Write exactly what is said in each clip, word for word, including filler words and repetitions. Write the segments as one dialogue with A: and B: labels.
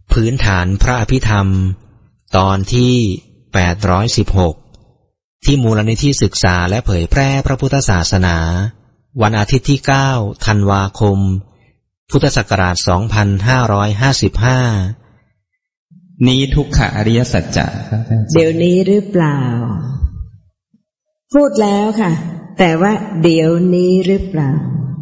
A: พื้นฐานพระอภิธรรมตอนที่แปดร้อยสิบหกที่มูลนิธิศึกษาและเผยแพร่พระพุทธศาสนาวันอาทิตย์ที่เก้าธันวาคมพุทธศักราชสองพันห้าร้อยห้าสิบห้า
B: นี้ทุกขอริยสัจจะ
C: เดี๋ยวนี้หรือเปล่าพูดแล้วค่ะแต่ว่าเดี๋ยวนี้หรือเปล่า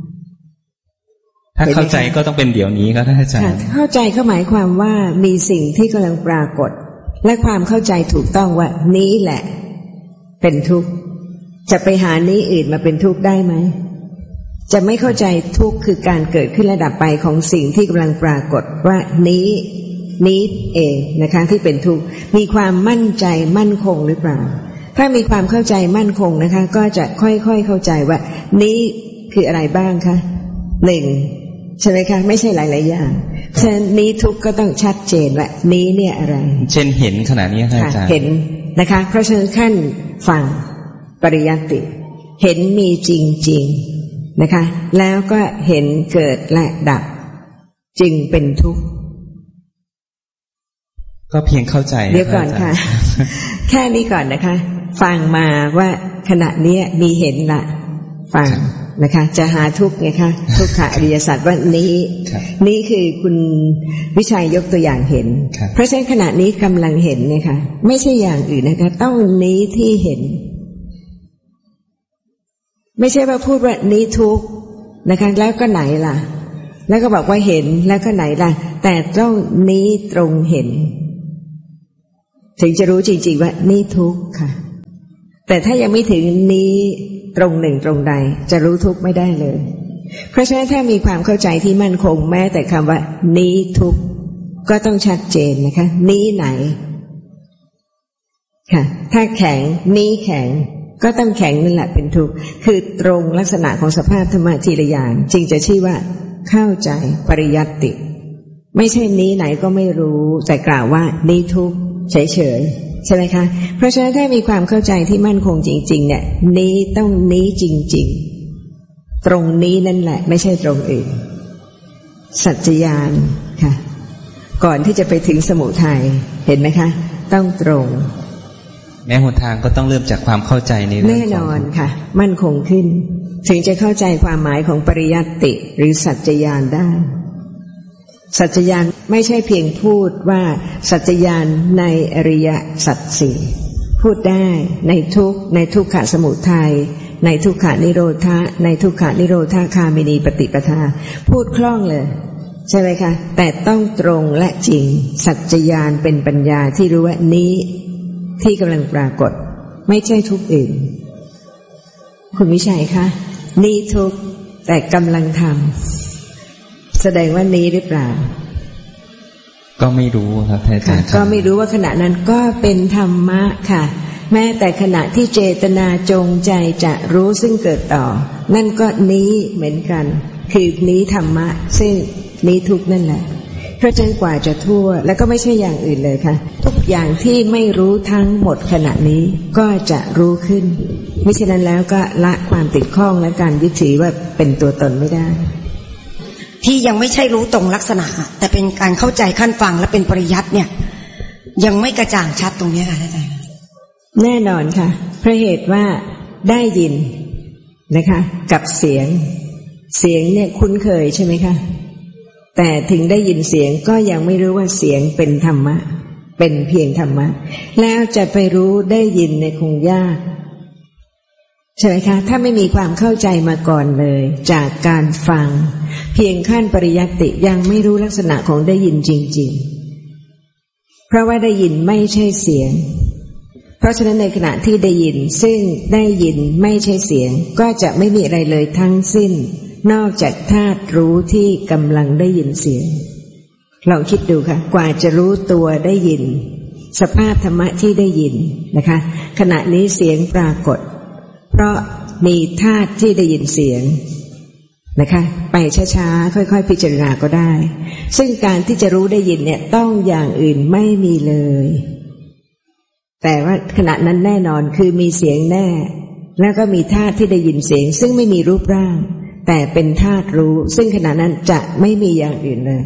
B: ถ้าเข้าใจก็ต้องเป็นเดี๋ยวนี้ก็ได้อาจารย์
C: เข้าใจก็หมายความว่ามีสิ่งที่กำลังปรากฏและความเข้าใจถูกต้องว่านี้แหละเป็นทุกข์จะไปหานี้อื่นมาเป็นทุกข์ได้ไหมจะไม่เข้าใจทุกข์คือการเกิดขึ้นและดับไปของสิ่งที่กำลังปรากฏว่านี้นี้เองนะคะที่เป็นทุกข์มีความมั่นใจมั่นคงหรือเปล่าถ้ามีความเข้าใจมั่นคงนะคะก็จะค่อยๆเข้าใจว่านี้คืออะไรบ้างคะหนึ่งใช่ไหมคะไม่ใช่หลายๆอย่างฉะนั้นนี้ทุกข์ก็ต้องชัดเจนว่านี้เนี่ยอะไร
B: เช่นเห็นขนาดนี้ค่ะอาจารย์
C: เห็นนะคะเพราะฉะนั้นขั้นฟังปริยัติเห็นมีจริงๆนะคะแล้วก็เห็นเกิดและดับจึงเป็นทุกข์
B: ก็เพียงเข้าใจ
C: เดี๋ยวก่อนค่ะ แค่นี้ก่อนนะคะฟังมาว่าขณะนี้มีเห็นละฟังนะคะจะหาทุกข์ไงคะทุกขอริยสัจว่านี้นี้คือคุณวิชัยยกตัวอย่างเห็นเพราะฉะนั้นขณะนี้กำลังเห็นเนี่ยค่ะไม่ใช่อย่างอื่นนะคะต้องนี้ที่เห็นไม่ใช่ว่าพูดว่านี้ทุกข์นะคะแล้วก็ไหนล่ะแล้วก็บอกว่าเห็นแล้วก็ไหนล่ะแต่ต้องนี้ตรงเห็นถึงจะรู้จริงๆว่านี่ทุกข์ค่ะแต่ถ้ายังไม่ถึงนี้ตรงหนึ่งตรงใดจะรู้ทุกข์ไม่ได้เลยเพราะฉะนั้นถ้ามีความเข้าใจที่มั่นคงแม้แต่คำว่านี้ทุกข์ก็ต้องชัดเจนนะคะนี้ไหนค่ะถ้าแข็งนี้แข็งก็ต้องแข็งนั่นแหละเป็นทุกข์คือตรงลักษณะของสภาพธรรมะทีละอย่างจึงจะชื่อว่าเข้าใจปริยัติไม่ใช่นี้ไหนก็ไม่รู้แต่กล่าวว่านี้ทุกข์เฉยๆใช่ไหมคะเพราะฉะนั้นถ้ามีความเข้าใจที่มั่นคงจริงๆเนี่ยนี้ต้องนี้จริงๆตรงนี้นั่นแหละไม่ใช่ตรงอื่นสัจจญาณค่ะก่อนที่จะไปถึงสมุทัยเห็นไหมคะต้องตรง
B: แม้หนทางก็ต้องเริ่มจากความเข้าใจในเรื่องแน่
C: นอนค่ะมั่นคงขึ้นถึงจะเข้าใจความหมายของปริยัติหรือสัจจญาณได้สัจจญาณไม่ใช่เพียงพูดว่าสัจจญาณในอริยสัจสี่พูดได้ในทุกในทุกขสมุทัยในทุกขานิโรธะในทุกขานิโรธาคามินีปฏิปทาพูดคล่องเลยใช่ไหมคะแต่ต้องตรงและจริงสัจจญาณเป็นปัญญาที่รู้ว่านี้ที่กำลังปรากฏไม่ใช่ทุกอื่นคุณวิชัยคะนี้ทุกแต่กำลังทำแสดงว่านี้หรือเปล่า
B: ก็ไม่รู้ครับอาจารย์
C: ก็ไม่รู้ว่าขณะนั้นก็เป็นธรรมะค่ะแม้แต่ขณะที่เจตนาจงใจจะรู้ซึ่งเกิดต่อนั่นก็นี้เหมือนกันคือนี้ธรรมะซึ่งนี้ทุกนั่นแหละเพราะฉะนั้นกว่าจะทั่วแล้วก็ไม่ใช่อย่างอื่นเลยค่ะทุกอย่างที่ไม่รู้ทั้งหมดขณะนี้ก็จะรู้ขึ้นมิฉะนั้นแล้วก็ละความติดข้องและการยึดถือว่าเป็นตัวตนไม่ได้
D: ที่ยังไม่ใช่รู้ตรงลักษณะแต่เป็นการเข้าใจขั้นฟังและเป็นปริยัติเนี่ยยังไม่กระจ่างชัดตรงนี้ค่ะอาจารย์
C: แน่นอนค่ะเพราะเหตุว่าได้ยินนะคะกับเสียงเสียงเนี่ยคุ้นเคยใช่ไหมคะแต่ถึงได้ยินเสียงก็ยังไม่รู้ว่าเสียงเป็นธรรมะเป็นเพียงธรรมะแล้วจะไปรู้ได้ยินในคงยากใช่ไหมคะถ้าไม่มีความเข้าใจมาก่อนเลยจากการฟังเพียงขั้นปริยัติยังไม่รู้ลักษณะของได้ยินจริงๆเพราะว่าได้ยินไม่ใช่เสียงเพราะฉะนั้นในขณะที่ได้ยินซึ่งได้ยินไม่ใช่เสียงก็จะไม่มีอะไรเลยทั้งสิ้นนอกจากธาตุรู้ที่กำลังได้ยินเสียงลองคิดดูค่ะกว่าจะรู้ตัวได้ยินสภาพธรรมะที่ได้ยินนะคะขณะนี้เสียงปรากฏเพราะมีธาตุที่ได้ยินเสียงนะคะไปช้าๆค่อยๆพิจารณาก็ได้ซึ่งการที่จะรู้ได้ยินเนี่ยต้องอย่างอื่นไม่มีเลยแต่ว่าขณะนั้นแน่นอนคือมีเสียงแน่แล้วก็มีธาตุที่ได้ยินเสียงซึ่งไม่มีรูปร่างแต่เป็นธาตุรู้ซึ่งขณะนั้นจะไม่มีอย่างอื่นเลย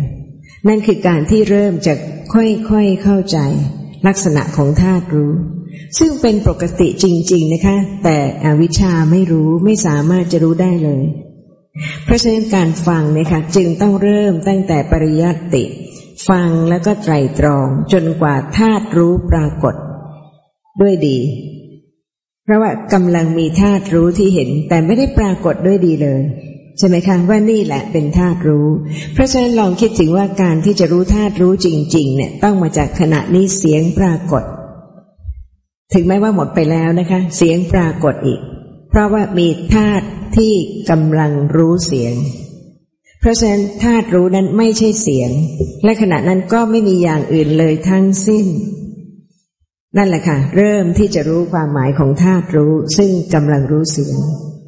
C: นั่นคือการที่เริ่มจากค่อยๆเข้าใจลักษณะของธาตุรู้ซึ่งเป็นปกติจริงๆนะคะแต่อวิชชาไม่รู้ไม่สามารถจะรู้ได้เลยเพราะฉะนั้นการฟังเนี่ยค่ะจึงต้องเริ่มตั้งแต่ปริยัติฟังแล้วก็ไตร่ตรองจนกว่าธาตุรู้ปรากฏด้วยดีเพราะว่ากำลังมีธาตุรู้ที่เห็นแต่ไม่ได้ปรากฏด้วยดีเลยใช่ไหมคะว่านี่แหละเป็นธาตุรู้เพราะฉะนั้นลองคิดถึงว่าการที่จะรู้ธาตุรู้จริงๆเนี่ยต้องมาจากขณะนี้เสียงปรากฏถึงแม้ว่าหมดไปแล้วนะคะเสียงปรากฏอีกเพราะว่ามีธาตุที่กำลังรู้เสียงเพราะฉะนั้นธาตุรู้นั้นไม่ใช่เสียงและขณะนั้นก็ไม่มีอย่างอื่นเลยทั้งสิ้นนั่นแหละค่ะเริ่มที่จะรู้ความหมายของธาตุรู้ซึ่งกำลังรู้เสียง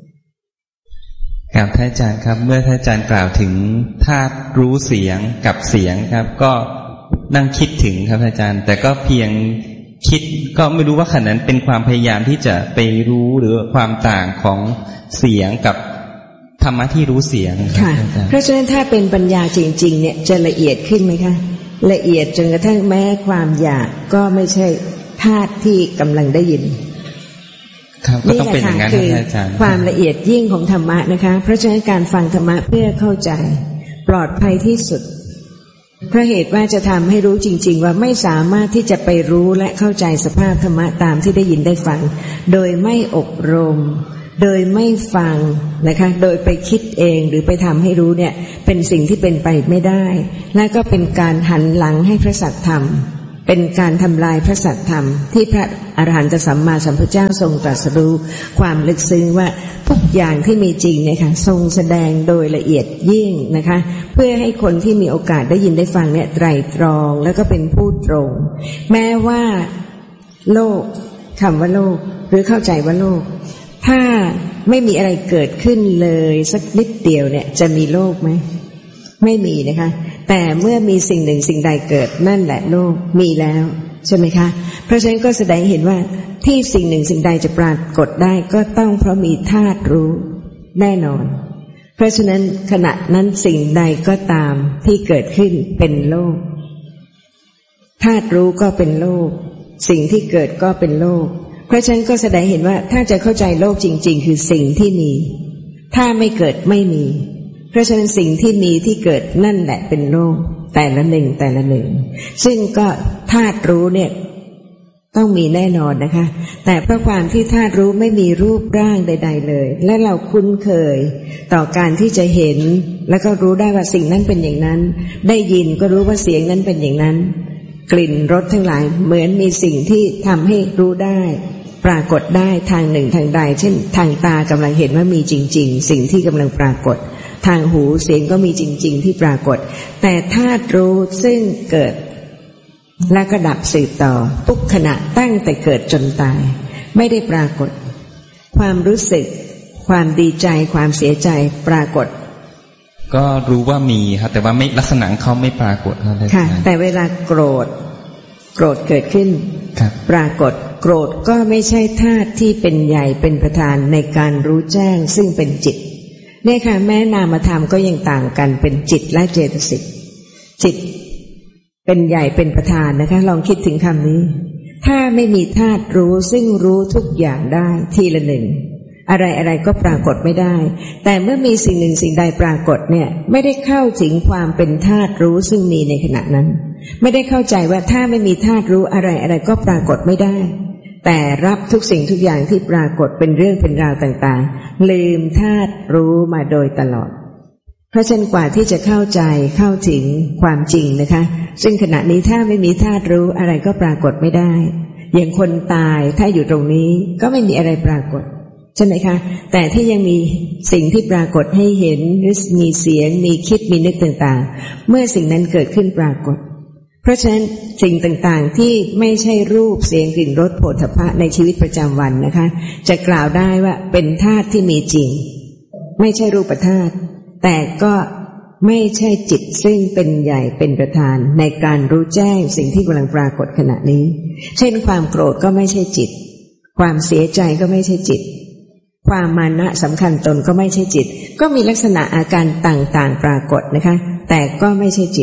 B: ครับท่านอาจารย์ครับเมื่อท่านอาจารย์กล่าวถึงธาตุรู้เสียงกับเสียงครับก็นั่งคิดถึงครับอาจารย์แต่ก็เพียงคิดก็ไม่รู้ว่าขณะนั้นเป็นความพยายามที่จะไปรู้หรือความต่างของเสียงกับธรรมะที่รู้เสียง
C: ค่ะเพราะฉะนั้นถ้าเป็นปัญญาจริงๆเนี่ยจะละเอียดขึ้นไหมคะละเอียดจนกระทั่งแม้ความอยากก็ไม่ใช่ธาตุที่กำลังได้ยิน
B: ครับก็ต้องเป็นอย่างนั้นนะอาจารย์
C: ความละเอียดยิ่งของธรรมะนะคะเพราะฉะนั้นการฟังธรรมะเพื่อเข้าใจปลอดภัยที่สุดเพราะเหตุว่าจะทำให้รู้จริงๆว่าไม่สามารถที่จะไปรู้และเข้าใจสภาพธรรมะตามที่ได้ยินได้ฟังโดยไม่อบรมโดยไม่ฟังนะคะโดยไปคิดเองหรือไปทำให้รู้เนี่ยเป็นสิ่งที่เป็นไปไม่ได้และก็เป็นการหันหลังให้พระสัจธรรมเป็นการทำลายพระสัจธรรมที่พระอรหันตสัมมาสัมพุทธเจ้าทรงตรัสรู้ความลึกซึ้งว่าทุกอย่างที่มีจริงเนี่ยค่ะทรงแสดงโดยละเอียดยิ่งนะคะเพื่อให้คนที่มีโอกาสได้ยินได้ฟังเนี่ยไตร่ตรองแล้วก็เป็นผู้ตรงแม้ว่าโลกคำว่าโลกหรือเข้าใจว่าโลกถ้าไม่มีอะไรเกิดขึ้นเลยสักนิดเดียวเนี่ยจะมีโลกไหมไม่มีนะคะแต่เมื่อมีสิ่งหนึ่งสิ่งใดเกิดนั่นแหละโลกมีแล้วใช่ไหมคะเพราะฉะนั้นก็แสดงเห็นว่าที่สิ่งหนึ่งสิ่งใดจะปรากฏได้ก็ต้องเพราะมีธาตุรู้แน่นอนเพราะฉะนั้นขณะนั้นสิ่งใดก็ตามที่เกิดขึ้นเป็นโลกธาตุรู้ก็เป็นโลกสิ่งที่เกิดก็เป็นโลกเพราะฉะนั้นก็แสดงเห็นว่าถ้าจะเข้าใจโลกจริงๆคือสิ่งที่มีถ้าไม่เกิดไม่มีเพราะฉะนั้นสิ่งที่มีที่เกิดนั่นแหละเป็นโลกแต่ละหนึ่งแต่ละหนึ่งซึ่งก็ธาตุรู้เนี่ยต้องมีแน่นอนนะคะแต่เพราะความที่ธาตุรู้ไม่มีรูปร่างใดๆเลยและเราคุ้นเคยต่อการที่จะเห็นแล้วก็รู้ได้ว่าสิ่งนั้นเป็นอย่างนั้นได้ยินก็รู้ว่าเสียงนั้นเป็นอย่างนั้นกลิ่นรสทั้งหลายเหมือนมีสิ่งที่ทำให้รู้ได้ปรากฏได้ทางหนึ่งทางใดเช่นทางตากำลังเห็นว่ามีจริงๆสิ่งที่กำลังปรากฏทางหูเสียงก็มีจริงๆที่ปรากฏแต่ธาตุรู้ซึ่งเกิดและก็ดับสืบต่อทุกขณะตั้งแต่เกิดจนตายไม่ได้ปรากฏความรู้สึกความดีใจความเสียใจปรากฏ
B: ก็รู้ว่ามีครับแต่ว่าไม่ลักษณะเขาไม่ปรากฏ
C: ค่ะแต่เวลาโกรธโกรธเกิดขึ้นปรากฏโกรธก็ไม่ใช่ธาตุที่เป็นใหญ่เป็นประธานในการรู้แจ้งซึ่งเป็นจิตเนี่ยค่ะแม้นามธรรมก็ยังต่างกันเป็นจิตและเจตสิกจิตเป็นใหญ่เป็นประธานนะคะลองคิดถึงคำนี้ถ้าไม่มีธาตุรู้ซึ่งรู้ทุกอย่างได้ทีละหนึ่งอะไรอะไรก็ปรากฏไม่ได้แต่เมื่อมีสิ่งหนึ่งสิ่งใดปรากฏเนี่ยไม่ได้เข้าถึงความเป็นธาตุรู้ซึ่งมีในขณะนั้นไม่ได้เข้าใจว่าถ้าไม่มีธาตุรู้อะไรอะไรก็ปรากฏไม่ได้แต่รับทุกสิ่งทุกอย่างที่ปรากฏเป็นเรื่องเป็นราวต่างๆลืมธาตุรู้มาโดยตลอดเพราะฉะนั้นกว่าที่จะเข้าใจเข้าถึงความจริงนะคะซึ่งขณะนี้ถ้าไม่มีธาตุรู้อะไรก็ปรากฏไม่ได้อย่างคนตายถ้าอยู่ตรงนี้ก็ไม่มีอะไรปรากฏใช่ไหมคะแต่ที่ยังมีสิ่งที่ปรากฏให้เห็นหรือมีเสียงมีคิดมีนึกต่างๆเมื่อสิ่งนั้นเกิดขึ้นปรากฏเพราะฉะนั้นสิ่งต่างๆที่ไม่ใช่รูปเสียงกลิ่นรสโผฏฐัพพะในชีวิตประจำวันนะคะจะกล่าวได้ว่าเป็นธาตุที่มีจริงไม่ใช่รูปธาตุแต่ก็ไม่ใช่จิตซึ่งเป็นใหญ่เป็นประธานในการรู้แจ้งสิ่งที่กำลังปรากฏขณะนี้เช่นความโกรธก็ไม่ใช่จิตความเสียใจก็ไม่ใช่จิตความมานะสำคัญตนก็ไม่ใช่จิตก็มีลักษณะอาการต่างๆปรากฏนะคะแต่ก็ไม่ใช่จิต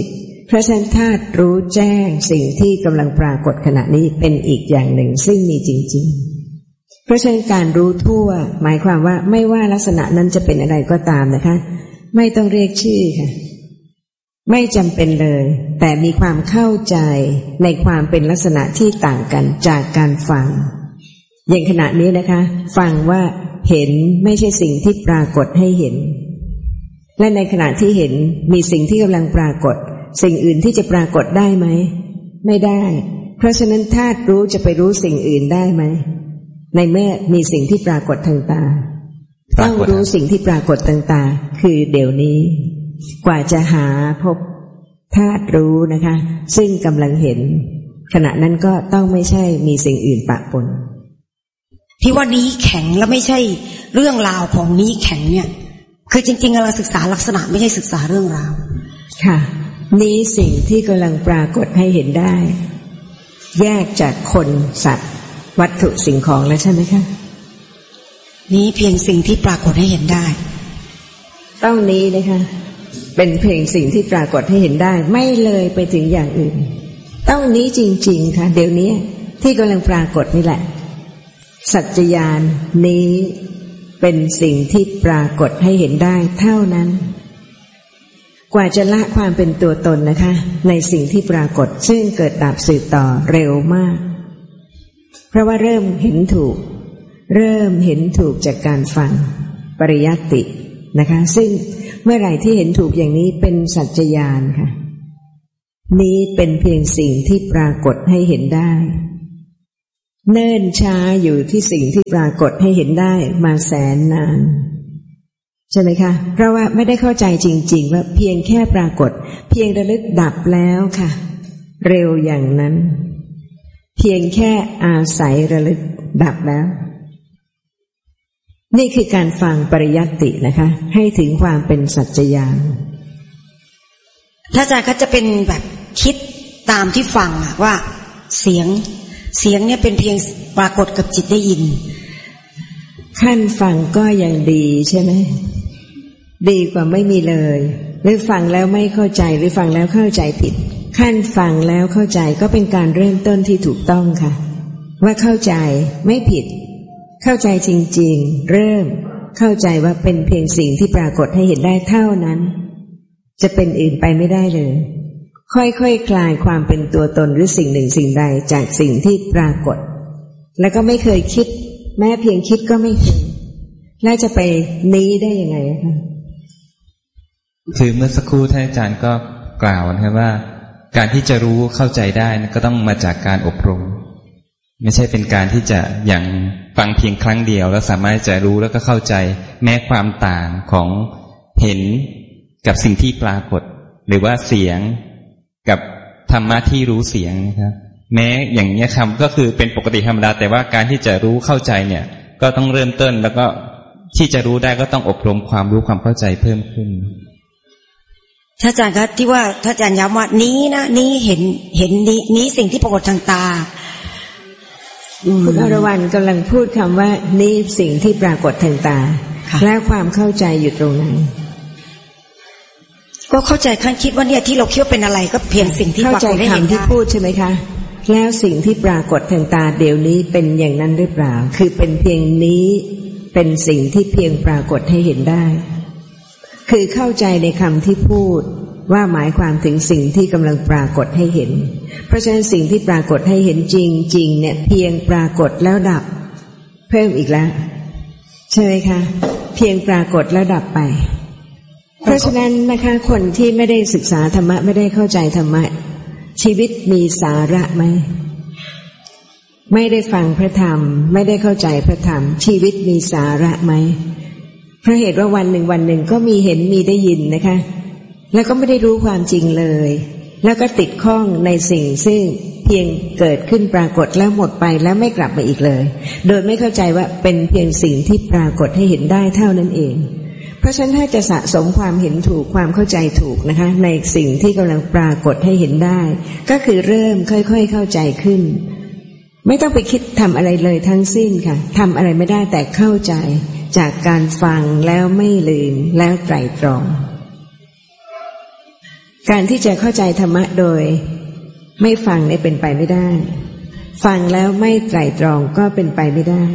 C: เพราะฉะนั้นธาตุรู้แจ้งสิ่งที่กำลังปรากฏขณะนี้เป็นอีกอย่างหนึ่งซึ่งมีจริงๆเพราะฉะนั้นการรู้ทั่วหมายความว่าไม่ว่าลักษณะนั้นจะเป็นอะไรก็ตามนะคะไม่ต้องเรียกชื่อค่ะไม่จำเป็นเลยแต่มีความเข้าใจในความเป็นลักษณะที่ต่างกันจากการฟังอย่างขณะนี้นะคะฟังว่าเห็นไม่ใช่สิ่งที่ปรากฏให้เห็นและในขณะที่เห็นมีสิ่งที่กำลังปรากฏสิ่งอื่นที่จะปรากฏได้ไหมไม่ได้เพราะฉะนั้นธาตุรู้จะไปรู้สิ่งอื่นได้ไหมในเมื่อมีสิ่งที่ปรากฏทางตาต้องรู้สิ่งที่ปรากฏทางตาคือเดี๋ยวนี้กว่าจะหาพบธาตุรู้นะคะซึ่งกำลังเห็นขณะนั้นก็ต้องไม่ใช่มีสิ่งอื่นปะปน
D: ที่ว่านี้แข็งแล้วไม่ใช่เรื่องราวของนี้แข็งเนี่ยคือจริงๆเราศึกษาลักษณะไม่ใช่ศึกษาเรื่องราว
C: ค่ะนี้สิ่งที่กำลังปรากฏให้เห็นได้แยกจากคนสัตว์วัตถุสิ่งของแล้วใช่ไหมคะ
D: นี้เพียงสิ่งที่ปรากฏให้เห็นได้
C: ต้องนี้นะคะเป็นเพียงสิ่งที่ปรากฏให้เห็นได้ไม่เลยไปถึงอย่างอื่นต้องนี้จริงๆค่ะเดี๋ยวนี้ที่กำลังปรากฏนี่แหละสัจจญาณนี้เป็นสิ่งที่ปรากฏให้เห็นได้เท่านั้นกว่าจะละความเป็นตัวตนนะคะในสิ่งที่ปรากฏซึ่งเกิดดับสืบต่อเร็วมากเพราะว่าเริ่มเห็นถูกเริ่มเห็นถูกจากการฟังปริยัตินะคะซึ่งเมื่อไหร่ที่เห็นถูกอย่างนี้เป็นสัจจญาณค่ะนี้เป็นเพียงสิ่งที่ปรากฏให้เห็นได้เนิ่นช้าอยู่ที่สิ่งที่ปรากฏให้เห็นได้มาแสนนานใช่ไหมคะเพราะว่าไม่ได้เข้าใจจริงๆว่าเพียงแค่ปรากฏเพียงระลึกดับแล้วค่ะเร็วอย่างนั้นเพียงแค่อาศัยระลึกดับแล้วนี่คือการฟังปริยัตินะคะให้ถึงความเป็นสัจจญาณ
D: ถ้าอาจารย์เขาจะเป็นแบบคิดตามที่ฟังอะว่าเสียงเสียงเนี่ยเป็นเพียงปรากฏกับจิตได้ยิน
C: ขั้นฟังก็ยังดีใช่ไหมดีกว่าไม่มีเลยหรือฟังแล้วไม่เข้าใจหรือฟังแล้วเข้าใจผิดขั้นฟังแล้วเข้าใจก็เป็นการเริ่มต้นที่ถูกต้องค่ะว่าเข้าใจไม่ผิดเข้าใจจริงๆเริ่มเข้าใจว่าเป็นเพียงสิ่งที่ปรากฏให้เห็นได้เท่านั้นจะเป็นอื่นไปไม่ได้เลยค่อยๆ ค, คลายความเป็นตัวตนหรือสิ่งหนึ่งสิ่งใดจากสิ่งที่ปรากฏแล้วก็ไม่เคยคิดแม้เพียงคิดก็ไม่เคยแล้วจะไปนี้ได้ยังไงคะ
B: คือเมื่อสักครู่ท่านอาจารย์ก็กล่าวนะครับว่าการที่จะรู้เข้าใจได้ก็ต้องมาจากการอบรมไม่ใช่เป็นการที่จะอย่างฟังเพียงครั้งเดียวแล้วสามารถจะรู้แล้วก็เข้าใจแม้ความต่างของเห็นกับสิ่งที่ปรากฏหรือว่าเสียงกับธรรมะที่รู้เสียงนะครับแม้อย่างนี้คำก็คือเป็นปกติธรรมดาแต่ว่าการที่จะรู้เข้าใจเนี่ยก็ต้องเริ่มต้นแล้วก็ที่จะรู้ได้ก็ต้องอบรมความรู้ความเข้าใจเพิ่มขึ้น
D: ท่านอาจารย์ครับที่ว่าท่านอาจารย์ย้ำว่านี้นะนี้เห็นเห็นนี้นี้สิ่งที่ปรากฏทางตา
C: คุณอรวรรณกำลังพูดคำว่านี้สิ่งที่ปรากฏทางตาและความเข้าใจอยู่ตรงไหน
D: ก็เข้าใจขั้นคิดว่าเนี่ยที่เราคิดว่าเป็นอะไรก็เพียงสิ่งที่ปรากฏให้เห็นได้
C: เข้าใจคำที่พูดใช่ไหมคะแล้วสิ่งที่ปรากฏทางตาเดี๋ยวนี้เป็นอย่างนั้นหรือเปล่าคือเป็นเพียงนี้เป็นสิ่งที่เพียงปรากฏให้เห็นได้คือเข้าใจในคำที่พูดว่าหมายความถึงสิ่งที่กำลังปรากฏให้เห็นเพราะฉะนั้นสิ่งที่ปรากฏให้เห็นจริงๆเนี่ยเพียงปรากฏแล้วดับเพิ่มอีกแล้วใช่ไหมคะเพียงปรากฏแล้วดับไปเพราะฉะนั้นนะคะคนที่ไม่ได้ศึกษาธรรมะไม่ได้เข้าใจธรรมะชีวิตมีสาระไหมไม่ได้ฟังพระธรรมไม่ได้เข้าใจพระธรรมชีวิตมีสาระไหมเพราะเหตุว่าวันหนึ่งวันหนึ่งก็มีเห็นมีได้ยินนะคะแล้วก็ไม่ได้รู้ความจริงเลยแล้วก็ติดข้องในสิ่งซึ่งเพียงเกิดขึ้นปรากฏแล้วหมดไปแล้วไม่กลับมาอีกเลยโดยไม่เข้าใจว่าเป็นเพียงสิ่งที่ปรากฏให้เห็นได้เท่านั้นเองเพราะฉะนั้นถ้าจะสะสมความเห็นถูกความเข้าใจถูกนะคะในสิ่งที่กำลังปรากฏให้เห็นได้ก็คือเริ่มค่อยๆเข้าใจขึ้นไม่ต้องไปคิดทำอะไรเลยทั้งสิ้นค่ะทำอะไรไม่ได้แต่เข้าใจจากการฟังแล้วไม่ลืมแล้วไตร่ตรองการที่จะเข้าใจธรรมะโดยไม่ฟังเนี่ยเป็นไปไม่ได้ฟังแล้วไม่ไตร่ตรองก็เป็นไปไม่ได้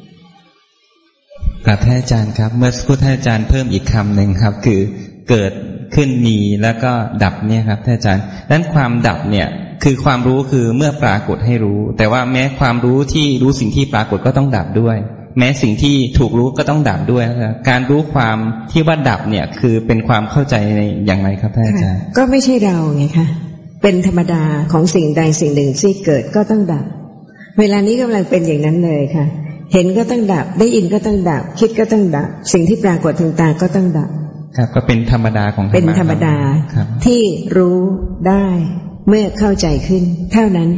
B: ครับท่านอาจารย์ครับเมื่อสักครู่ท่านอาจารย์เพิ่มอีกคำหนึ่งครับคือเกิดขึ้นมีแล้วก็ดับเนี่ยครับท่านอาจารย์ด้านความดับเนี่ยคือความรู้คือเมื่อปรากฏให้รู้แต่ว่าแม้ความรู้ที่รู้สิ่งที่ปรากฏก็ต้องดับด้วยแม้สิ่งที่ถูกรู้ก็ต้องดับด้วยครับการรู้ความที่ว่าดับเนี่ยคือเป็นความเข้าใจในอย่างไรครับท่านอาจารย์
C: ก็ไม่ใช่เราไงคะเป็นธรรมดาของสิ่งใดสิ่งหนึ่งที่เกิดก็ต้องดับเวลานี้กำลังเป็นอย่างนั้นเลยค่ะเห็นก็ต้องดับได้ยินก็ต้องดับคิดก็ต้องดับสิ่งที่ปรากฏทางตาก็ต้องดับ
B: ครับก็เป็นธรรมดาของ
C: เป็นธรรมดาที่รู้ได้เมื่อเข้าใจขึ้นเท่านั้น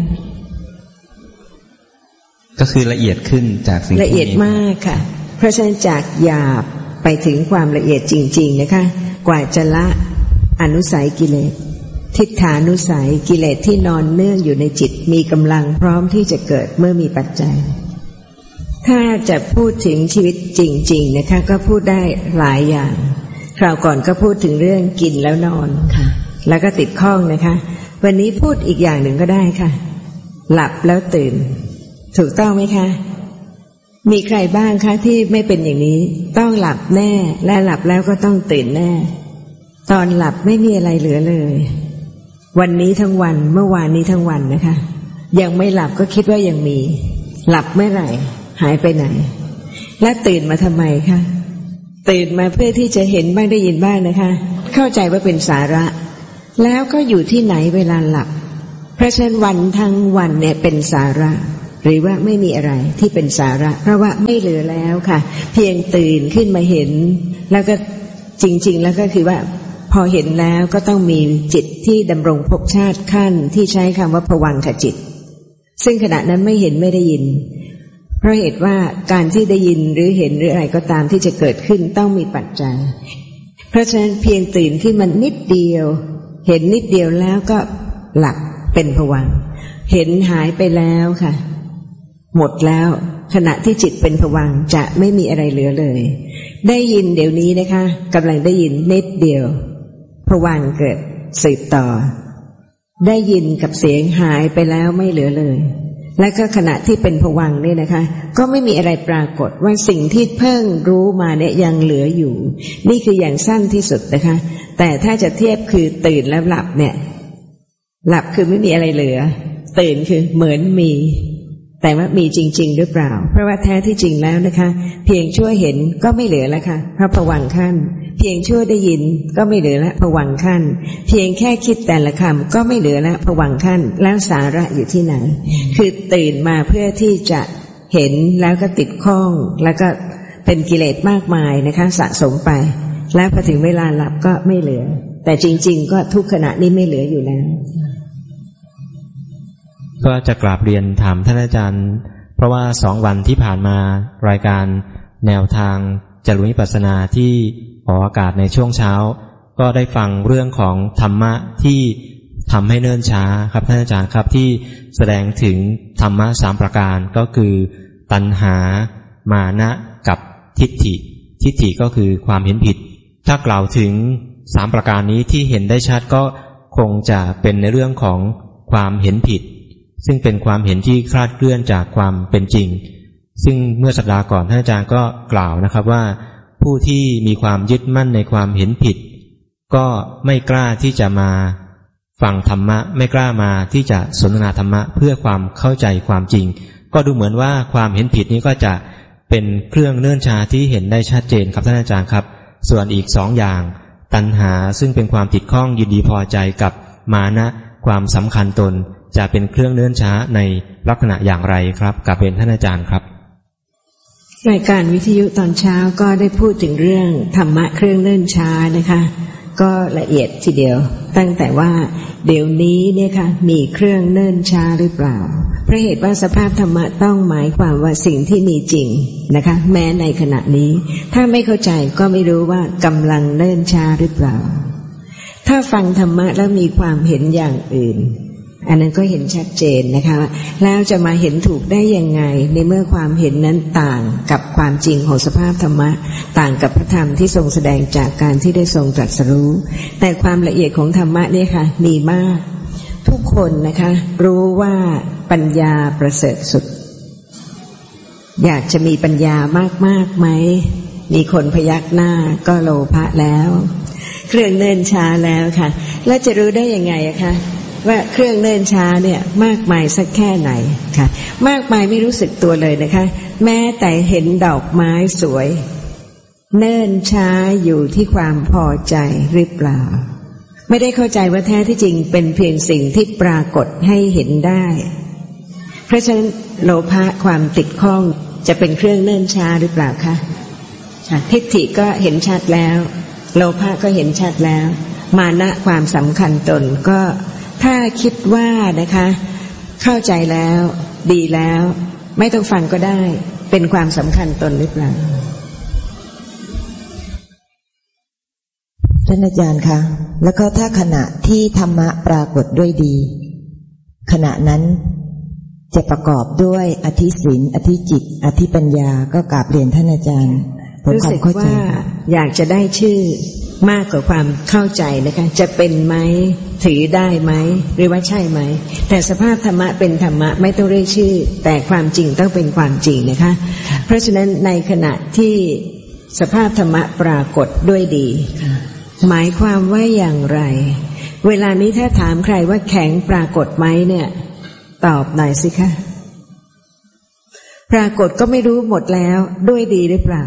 B: ก็คือละเอียดขึ้นจากสิ่ง
C: ละเอียดมากค่ะเพราะฉะนั้นจากหยาบไปถึงความละเอียดจริงๆนะคะกว่าจะละอนุสัยกิเลสทิฏฐานุสัยกิเลสที่นอนเนื่องอยู่ในจิตมีกำลังพร้อมที่จะเกิดเมื่อมีปัจจัยถ้าจะพูดถึงชีวิตจริงๆนะคะก็พูดได้หลายอย่างคราวก่อนก็พูดถึงเรื่องกินแล้วนอนค่ะแล้วก็ติดข้องนะคะวันนี้พูดอีกอย่างหนึ่งก็ได้ค่ะหลับแล้วตื่นถูกต้องไหมคะมีใครบ้างคะที่ไม่เป็นอย่างนี้ต้องหลับแน่และหลับแล้วก็ต้องตื่นแน่ตอนหลับไม่มีอะไรเหลือเลยวันนี้ทั้งวันเมื่อวานนี้ทั้งวันนะคะยังไม่หลับก็คิดว่ายังมีหลับเมื่อไหร่หายไปไหนและตื่นมาทำไมคะตื่นมาเพื่อที่จะเห็นบ้างได้ยินบ้างนะคะเข้าใจว่าเป็นสาระแล้วก็อยู่ที่ไหนเวลาหลับเพราะฉะนั้นวันทั้งวันเนี่ยเป็นสาระหรือว่าไม่มีอะไรที่เป็นสาระเพราะว่าไม่เหลือแล้วค่ะเพียงตื่นขึ้นมาเห็นแล้วก็จริงๆแล้วก็คือว่าพอเห็นแล้วก็ต้องมีจิตที่ดำรงภพชาติขั้นที่ใช้คำว่าภวังคจิตซึ่งขณะนั้นไม่เห็นไม่ได้ยินเพราะเหตุว่าการที่ได้ยินหรือเห็นหรืออะไรก็ตามที่จะเกิดขึ้นต้องมีปัจจัยเพราะฉะนั้นเพียงตื่นขึ้นมานิดเดียวเห็นนิดเดียวแล้วก็หลับเป็นภวังค์เห็นหายไปแล้วค่ะหมดแล้วขณะที่จิตเป็นภวังค์จะไม่มีอะไรเหลือเลยได้ยินเดี๋ยวนี้นะคะกำลังได้ยินนิดเดียวภวังค์เกิดสืบต่อได้ยินกับเสียงหายไปแล้วไม่เหลือเลยและก็ขณะที่เป็นภวังค์เนี่ยนะคะก็ไม่มีอะไรปรากฏว่าสิ่งที่เพิ่งรู้มาเนี่ยยังเหลืออยู่นี่คืออย่างสั้นที่สุดนะคะแต่ถ้าจะเทียบคือตื่นแล้วหลับเนี่ยหลับคือไม่มีอะไรเหลือตื่นคือเหมือนมีแต่ว่ามีจริงๆหรือเปล่าเพราะว่าแท้ที่จริงแล้วนะคะเพียงชั่วเห็นก็ไม่เหลือแล้วค่ะเพราะภวังค์ขั้นเพียงชั่วได้ยินก็ไม่เหลือละภวังค์ขั้นเพียงแค่คิดแต่ละคำก็ไม่เหลือละภวังค์ขั้นแล้วสาระอยู่ที่ไหนคือตื่นมาเพื่อที่จะเห็นแล้วก็ติดข้องแล้วก็เป็นกิเลสมากมายนะคะสะสมไปแล้วพอถึงเวลาหลับก็ไม่เหลือแต่จริงๆก็ทุกขณะนี้ไม่เหลืออยู่แล้ว
A: ก็จะกราบเรียนถามท่านอาจารย์เพราะว่าสองวันที่ผ่านมารายการแนวทางจริญวิปัสสนาที่ออกอากาศในช่วงเช้าก็ได้ฟังเรื่องของธรรมะที่ทำให้เนิ่นช้าครับท่านอาจารย์ครับที่แสดงถึงธรรมะสามประการก็คือตัณหามานะกับทิฏฐิทิฏฐิก็คือความเห็นผิดถ้ากล่าวถึงสามประการนี้ที่เห็นได้ชัดก็คงจะเป็นในเรื่องของความเห็นผิดซึ่งเป็นความเห็นที่คลาดเคลื่อนจากความเป็นจริงซึ่งเมื่อสัปดาห์ก่อนท่านอาจารย์ก็กล่าวนะครับว่าผู้ที่มีความยึดมั่นในความเห็นผิดก็ไม่กล้าที่จะมาฟังธรรมะไม่กล้ามาที่จะสนทนาธรรมะเพื่อความเข้าใจความจริงก็ดูเหมือนว่าความเห็นผิดนี้ก็จะเป็นเครื่องเนื่นช้าที่เห็นได้ชัดเจนครับท่านอาจารย์ครับส่วนอีกสองอย่างตัณหาซึ่งเป็นความติดข้องยินดีพอใจกับมานะความสำคัญตนจะเป็นเครื่องเนื่นช้าในลักษณะอย่างไรครับกราบเรียนท่านอาจารย์ครับ
C: รายการวิทยุตอนเช้าก็ได้พูดถึงเรื่องธรรมะเครื่องเนื่นช้านะคะก็ละเอียดทีเดียวตั้งแต่ว่าเดี๋ยวนี้เนี่ยค่ะมีเครื่องเนิ่นช้าหรือเปล่าเพราะเหตุว่าสภาพธรรมะต้องหมายความว่าสิ่งที่มีจริงนะคะแม้ในขณะนี้ถ้าไม่เข้าใจก็ไม่รู้ว่ากำลังเนิ่นช้าหรือเปล่าถ้าฟังธรรมะแล้วมีความเห็นอย่างอื่นอันนั้นก็เห็นชัดเจนนะคะแล้วจะมาเห็นถูกได้ยังไงในเมื่อความเห็นนั้นต่างกับความจริงของสภาพธรรมะต่างกับพระธรรมที่ทรงแสดงจากการที่ได้ทรงตรัสรู้แต่ความละเอียดของธรรมะเนี่ยค่ะมีมากทุกคนนะคะรู้ว่าปัญญาประเสริฐสุดอยากจะมีปัญญามากๆไหมมีคนพยักหน้าก็โลภะแล้วเครื่องเนิ่นช้าแล้วค่ะแล้วจะรู้ได้ยังไงอะคะว่าเครื่องเนิ่นช้าเนี่ยมากมายสักแค่ไหนค่ะมากมายไม่รู้สึกตัวเลยนะคะแม้แต่เห็นดอกไม้สวยเนิ่นช้าอยู่ที่ความพอใจหรือเปล่าไม่ได้เข้าใจว่าแท้ที่จริงเป็นเพียงสิ่งที่ปรากฏให้เห็นได้เพราะฉะนั้นโลภะความติดข้องจะเป็นเครื่องเนิ่นช้าหรือเปล่าคะทิฏฐิก็เห็นชัดแล้วโลภะก็เห็นชัดแล้วมานะความสำคัญตนก็ถ้าคิดว่านะคะเข้าใจแล้วดีแล้วไม่ต้องฟังก็ได้เป็นความสำคัญตนหรือเปล่า
E: ท่านอาจารย์คะแล้วก็ถ้าขณะที่ธรรมะปรากฏด้วยดีขณะนั้นจะประกอบด้วยอธิศีลอธิจิตอธิปัญญาก็กราบเรียนท่านอาจารย์รู้สึกว่า
C: อยากจะได้ชื่อมากกว่าความเข้าใจนะคะจะเป็นไหมถือได้ไหมหรือว่าใช่ไหมแต่สภาพธรรมะเป็นธรรมะไม่ต้องเรียกชื่อแต่ความจริงต้องเป็นความจริงนะคะเพราะฉะนั้นในขณะที่สภาพธรรมะปรากฏด้วยดีหมายความว่าอย่างไรเวลานี้ถ้าถามใครว่าแข็งปรากฏไหมเนี่ยตอบหน่อยสิคะปรากฏก็ไม่รู้หมดแล้วด้วยดีหรือเปล่า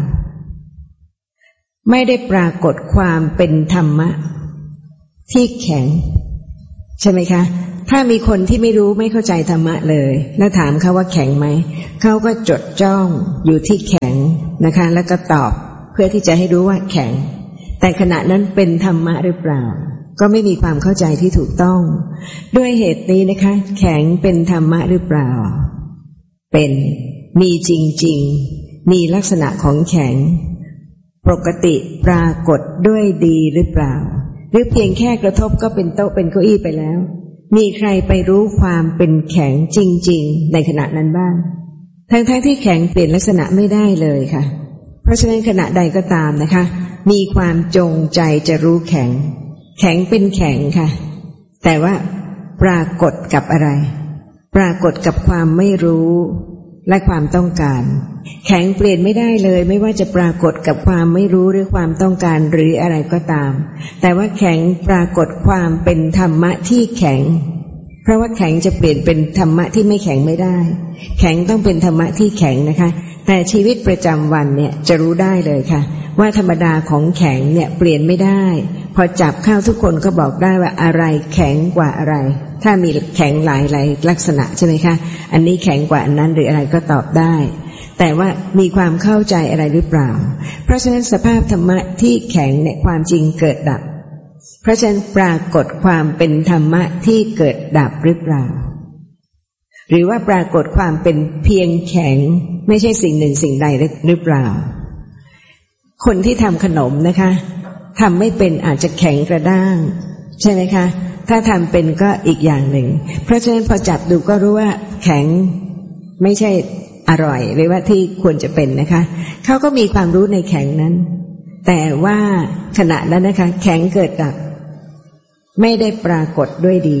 C: ไม่ได้ปรากฏความเป็นธรรมะที่แข็งใช่ไหมคะถ้ามีคนที่ไม่รู้ไม่เข้าใจธรรมะเลยแล้วถามเขาว่าแข็งไหมเขาก็จดจ้องอยู่ที่แข็งนะคะแล้วก็ตอบเพื่อที่จะให้รู้ว่าแข็งแต่ขณะนั้นเป็นธรรมะหรือเปล่าก็ไม่มีความเข้าใจที่ถูกต้องด้วยเหตุนี้นะคะแข็งเป็นธรรมะหรือเปล่าเป็นมีจริงๆมีลักษณะของแข็งปกติปรากฏด้วยดีหรือเปล่าหรือเพียงแค่กระทบก็เป็นโต๊ะเป็นเก้าอี้ไปแล้วมีใครไปรู้ความเป็นแข็งจริงๆในขณะนั้นบ้างทั้งๆที่แข็งเปลี่ยนลักษณะไม่ได้เลยค่ะเพราะฉะนั้นขณะใดก็ตามนะคะมีความจงใจจะรู้แข็งแข็งเป็นแข็งค่ะแต่ว่าปรากฏกับอะไรปรากฏกับความไม่รู้และความต้องการแข็งเปลี่ยนไม่ได้เลยไม่ว่าจะปรากฏกับความไม่รู้หรือความต้องการหรืออะไรก็ตามแต่ว่าแข็งปรากฏความเป็นธรรมะที่แข็งเพราะว่าแข็งจะเปลี่ยนเป็นธรรมะที่ไม่แข็งไม่ได้แข็งต้องเป็นธรรมะที่แข็งนะคะแต่ชีวิตประจำวันเนี่ยจะรู้ได้เลยค่ะว่าธรรมดาของแข็งเนี่ยเปลี่ยนไม่ได้พอจับเข้าทุกคนก็บอกได้ว่าอะไรแข็งกว่าอะไรถ้ามีแข็งหลายหลายลักษณะใช่ไหมคะอันนี้แข็งกว่าอันนั้นหรืออะไรก็ตอบได้แต่ว่ามีความเข้าใจอะไรหรือเปล่าเพราะฉะนั้นสภาพธรรมะที่แข็งเนี่ยความจริงเกิดดับเพราะฉะนั้นปรากฏความเป็นธรรมะที่เกิดดับหรือเปล่าหรือว่าปรากฏความเป็นเพียงแข็งไม่ใช่สิ่งหนึ่งสิ่งใดหรือเปล่าคนที่ทำขนมนะคะทำไม่เป็นอาจจะแข็งกระด้างใช่ไหมคะถ้าทำเป็นก็อีกอย่างหนึ่งเพราะฉะนั้นพอจับดูก็รู้ว่าแข็งไม่ใช่อร่อยหรือว่าที่ควรจะเป็นนะคะเขาก็มีความรู้ในแข็งนั้นแต่ว่าขณะนั้นนะคะแข็งเกิดดับไม่ได้ปรากฏด้วยดี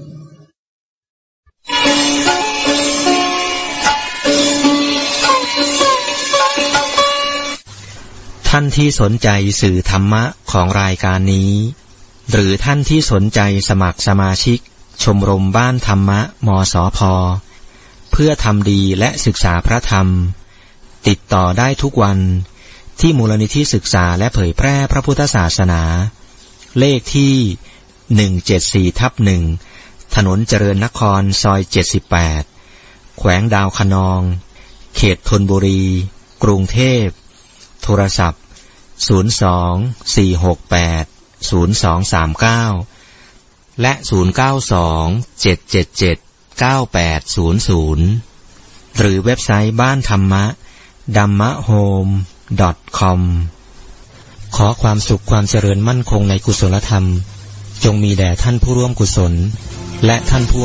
A: ท่านที่สนใจสื่อธรรมะของรายการนี้หรือท่านที่สนใจสมัครสมาชิกชมรมบ้านธรรมะมสพ.เพื่อทำดีและศึกษาพระธรรมติดต่อได้ทุกวันที่มูลนิธิศึกษาและเผยแพร่พระพุทธศาสนาเลขที่หนึ่งเจ็ดสี่ทับหนึ่งถนนเจริญนครซอยเจ็ดสิบแปดแขวงดาวคะนองเขตธนบุรีกรุงเทพโทรศัพท์ศูนย์ สอง สี่ หก แปด ศูนย์ สอง สาม เก้าและศูนย์ เก้า สอง เจ็ด เจ็ด เจ็ด เก้า แปด ศูนย์ ศูนย์หรือเว็บไซต์บ้านธรรมะ ดัมมะโฮม ดอท คอม ขอความสุขความเจริญมั่นคงในกุศลธรรมจงมีแด่ท่านผู้ร่วมกุศลและท่านผู้